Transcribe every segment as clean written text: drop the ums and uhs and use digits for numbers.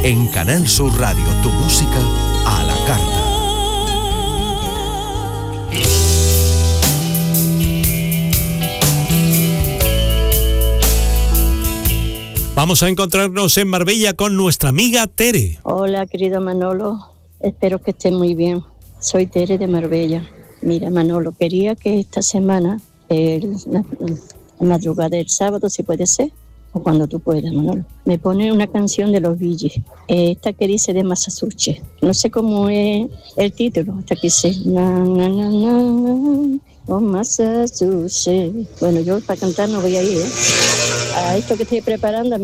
En Canal Sur Radio, tu música a la carta. Vamos a encontrarnos en Marbella con nuestra amiga Tere. Hola, querido Manolo. Espero que estés muy bien. Soy Tere de Marbella. Mira, Manolo, quería que esta semana, la madrugada del sábado, si puede ser, o cuando tú puedas, Manolo, me pone una canción de los Bee Gees, esta que dice de Massachusetts. No sé cómo es el título, esta que dice na, na, na, na, oh Massachusetts. Bueno, yo para cantar no voy a ir, a esto que estoy preparando,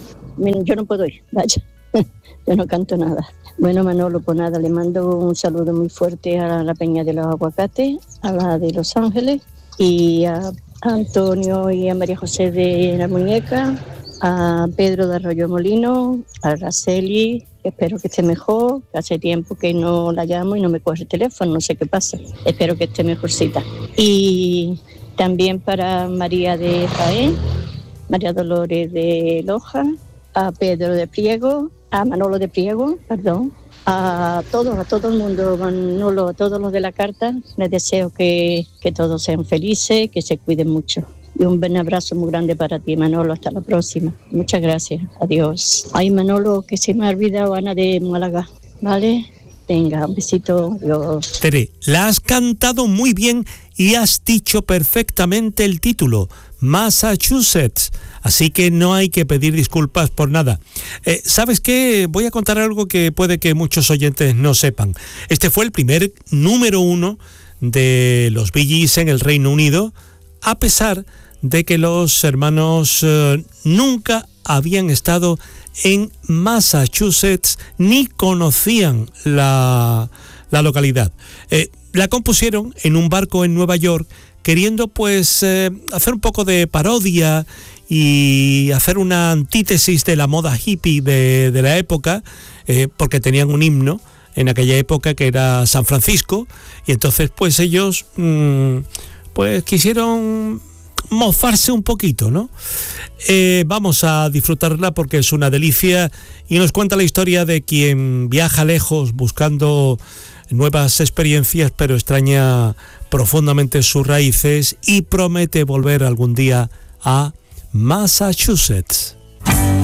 yo no puedo ir, vaya. Yo no canto nada. Bueno, Manolo, pues nada, le mando un saludo muy fuerte a la Peña de los Aguacates, a la de Los Ángeles, y a Antonio y a María José de la Muñeca, a Pedro de Arroyo Molino, a Araceli, espero que esté mejor, hace tiempo que no la llamo y no me coge el teléfono, no sé qué pasa, espero que esté mejorcita. Y también para María de Jaén, María Dolores de Loja, a Pedro de Priego, a Manolo de Priego, perdón, a todo el mundo, Manolo, a todos los de la carta, les deseo que todos sean felices, que se cuiden mucho. Y un buen abrazo muy grande para ti, Manolo, hasta la próxima. Muchas gracias, adiós. Ay, Manolo, que se me ha olvidado Ana de Málaga, ¿vale? Venga, un besito, adiós. Tere, la has cantado muy bien y has dicho perfectamente el título, Massachusetts, así que no hay que pedir disculpas por nada. ¿Sabes qué? Voy a contar algo que puede que muchos oyentes no sepan. Este fue el primer número 1 de los Bee Gees en el Reino Unido, a pesar de que los hermanos nunca habían estado en Massachusetts ni conocían la localidad. La compusieron en un barco en Nueva York, queriendo pues hacer un poco de parodia y hacer una antítesis de la moda hippie de la época, porque tenían un himno en aquella época que era San Francisco, y entonces pues ellos pues quisieron mofarse un poquito, ¿no? Vamos a disfrutarla porque es una delicia y nos cuenta la historia de quien viaja lejos buscando nuevas experiencias, pero extraña profundamente sus raíces y promete volver algún día a Massachusetts.